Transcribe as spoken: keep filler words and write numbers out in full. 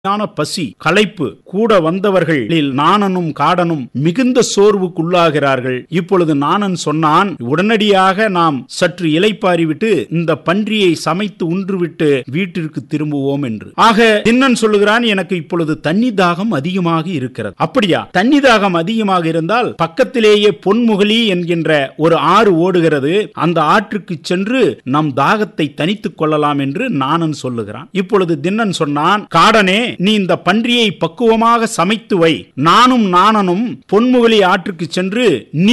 யான பசி களைப்பு கூட வந்தவர்களில் நாணனும் காடனும் மிகுந்த சோர்வுக்குள்ளாகிறார்கள். இப்பொழுது நாணன் சொன்னான், உடனடியாக நாம் சற்று இளைப்பாறிவிட்டு இந்த பன்றியை சமைத்து உன்றுவிட்டு வீட்டிற்கு திரும்புவோம் என்று. ஆக திண்ணன் சொல்லுகிறான், எனக்கு இப்பொழுது தண்ணி தாகம் அதிகமாக இருக்கிறது. அப்படியா? தண்ணி தாகம் அதிகமாக இருந்தால் பக்கத்திலேயே பொன்முகலி என்கின்ற ஒரு ஆறு ஓடுகிறது, அந்த ஆற்றுக்கு சென்று நம் தாகத்தை தனித்துக் கொள்ளலாம் என்று நாணன் சொல்லுகிறான். இப்பொழுது திண்ணன் சொன்னான், காடனே, நீ இந்த பன்றியை பக்குவமாக சமைத்து வை, நானும் நாணனும் பொன்முகலி ஆற்றுக்கு சென்று